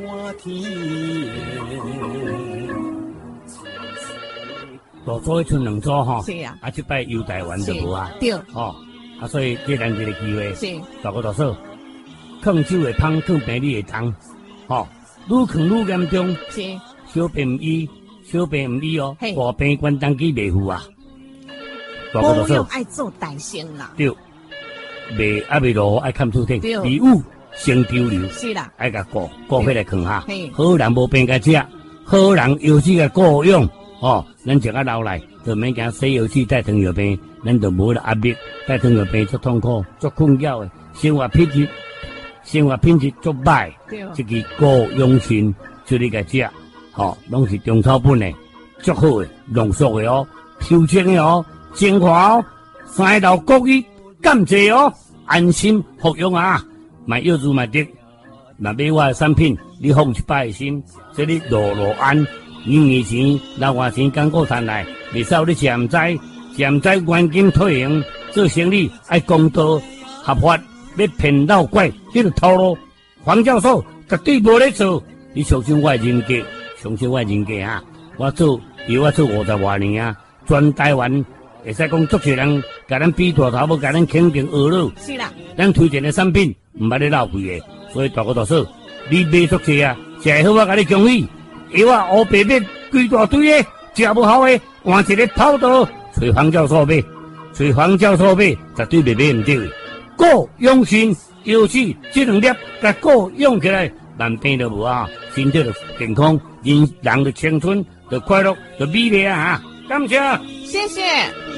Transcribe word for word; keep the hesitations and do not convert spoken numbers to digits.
大组迄剩两组吼， 是啊， 啊，即摆游台湾就无啊， 对， 哦，啊，所以这咱这个机会， 是， 大哥大嫂，抗酒的芳，抗病你的重，吼，愈抗愈严重， 是， 小病唔医，小病唔医哦， 嘿大病关当机袂赴啊，大哥大保养嫂， 爱做大先啦， 对，袂啊袂落雨爱看出体， 对礼物先丢流， 是啦， 爱甲顾顾起来扛下嘿， 好人无病甲食，好人有时甲顾用。哦，咱食啊老来，就免惊洗油气带糖尿病，咱就无了压力，带糖尿病足痛苦、足困扰的，生活品质、生活品质足歹。 对， 这个高养心，就你个食，吼，拢是中草本的，足好的，浓缩的哦，调整的哦，精华哦，三道各语，感谢哦，安心服用啊，买药珠买得，若买我的产品，你放一百个心，这里落落安。年年钱、老外钱艰苦赚来，未少你是毋知，是毋知原金退营做生意爱公道合法，要骗老怪，迄个套路，黄教授绝对无咧做。你相信我的人格，相信我的人格啊！我做，比我做五十多年啊，全台湾会使讲足侪人甲咱比大头，要甲咱肯定学了。 是啦， 咱推荐的产品毋捌咧浪费的，所以大哥大嫂，你买足济啊，食会好我甲你恭喜。药啊，黑白面规大堆诶，食不好诶，换一个跑道，找黄教授买，找黄教授买，绝对袂买唔对。够用心，尤其这两粒，甲够用起来，万病都无啊，身体就健康，人人的青春，就快乐，就美丽啊！哈，感谢， 谢谢。